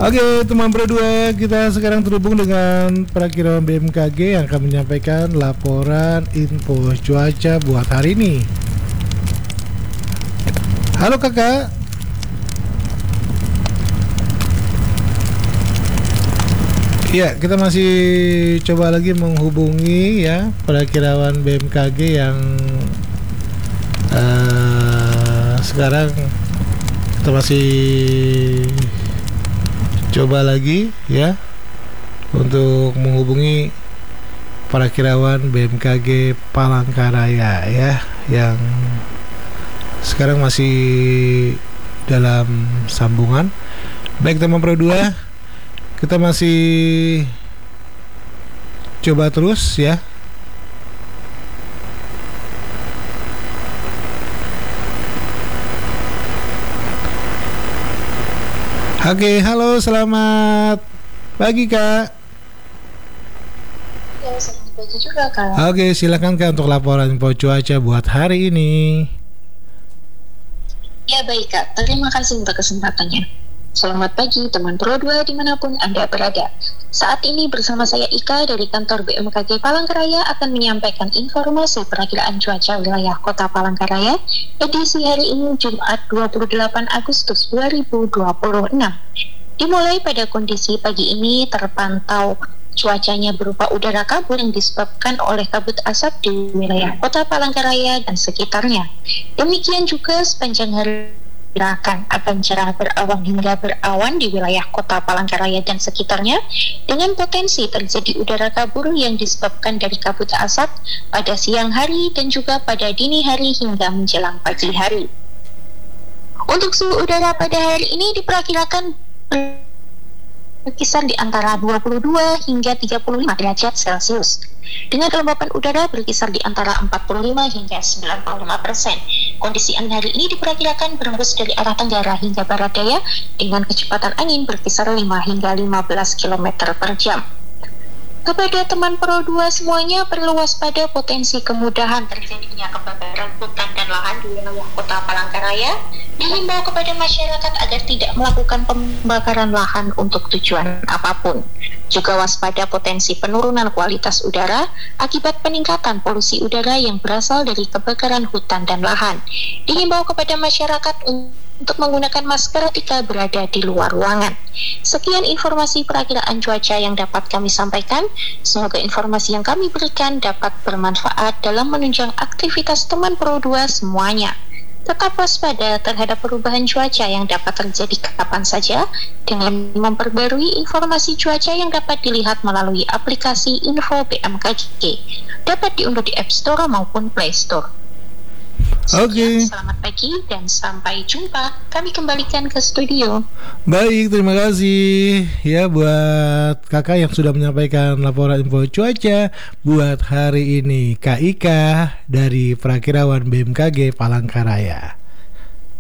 Oke, teman berdua, kita sekarang terhubung dengan Perakiraan BMKG yang akan menyampaikan laporan info cuaca buat hari ini. Halo kakak. Ya, kita masih coba lagi menghubungi ya Perakiraan BMKG yang sekarang kita masih coba lagi ya untuk menghubungi Perakiraan BMKG Palangkaraya ya yang sekarang masih dalam sambungan. Baik teman Pro 2, kita masih coba terus ya. Oke, halo, selamat pagi Kak. Ya, selamat pagi juga Kak. Oke, silakan Kak untuk laporan info cuaca buat hari ini. Ya baik Kak, terima kasih untuk kesempatannya. Selamat pagi teman Pro 2 dimanapun Anda berada. Saat ini bersama saya Ika dari kantor BMKG Palangkaraya akan menyampaikan informasi perakiraan cuaca wilayah Kota Palangkaraya edisi hari ini Jumat 28 Agustus 2026. Dimulai pada kondisi pagi ini terpantau cuacanya berupa udara kabut yang disebabkan oleh kabut asap di wilayah Kota Palangkaraya dan sekitarnya. Demikian juga sepanjang hari akan cerah berawan hingga berawan di wilayah Kota Palangkaraya dan sekitarnya dengan potensi terjadi udara kabur yang disebabkan dari kabut asap pada siang hari dan juga pada dini hari hingga menjelang pagi hari. Untuk suhu udara pada hari ini diperkirakan berkisar di antara 22 hingga 35 derajat Celcius. Dengan kelembapan udara berkisar di antara 45 hingga 95%. Kondisi angin hari ini diperkirakan berembus dari arah tenggara hingga barat daya dengan kecepatan angin berkisar 5 hingga 15 km per jam. Kepada teman Pro 2 semuanya perlu waspada potensi kemudahan terjadinya kebakaran hutan dan lahan di wilayah Kota Palangkaraya. Dihimbau kepada masyarakat agar tidak melakukan pembakaran lahan untuk tujuan apapun. Juga waspada potensi penurunan kualitas udara akibat peningkatan polusi udara yang berasal dari kebakaran hutan dan lahan. Dihimbau kepada masyarakat untuk menggunakan masker ketika berada di luar ruangan. Sekian informasi perakiraan cuaca yang dapat kami sampaikan. Semoga informasi yang kami berikan dapat bermanfaat dalam menunjang aktivitas teman Pro 2 semuanya. Tetap waspada terhadap perubahan cuaca yang dapat terjadi kapan saja dengan memperbarui informasi cuaca yang dapat dilihat melalui aplikasi Info BMKG. Dapat diunduh di App Store maupun Play Store. Oke. Selamat pagi dan sampai jumpa. Kami kembalikan ke studio. Baik, terima kasih ya buat kakak yang sudah menyampaikan laporan info cuaca buat hari ini. Kak Ika dari Perakiraan BMKG Palangkaraya.